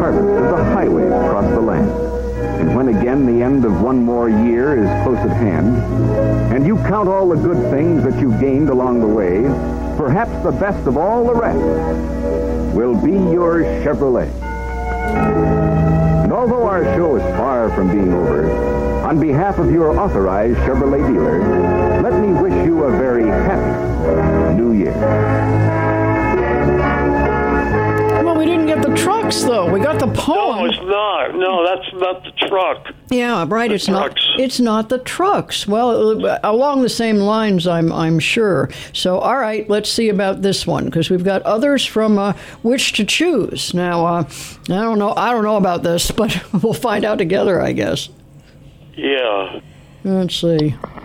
harvest of the highways across the land. And when again the end of one more year is close at hand, and you count all the good things that you gained along the way, perhaps the best of all the rest will be your Chevrolet. And although our show is far from being over, on behalf of your authorized Chevrolet dealer, let me wish you a very happy New Year. Well, we didn't get the trucks, though. We got the poem. No, it's not. No, that's not the truck. Yeah, right. It's trucks. not. It's not the trucks. Well, along the same lines, I'm sure. So, all right, let's see about this one, because we've got others from which to choose. Now, I don't know about this, but we'll find out together, I guess. Yeah. Let's see.